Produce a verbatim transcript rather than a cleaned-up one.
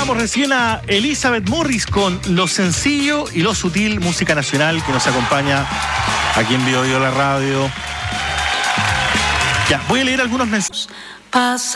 Escuchábamos recién a Elizabeth Morris con Lo Sencillo y Lo Sutil, música nacional que nos acompaña aquí en Bio Bio la radio. Ya, voy a leer algunos mensajes.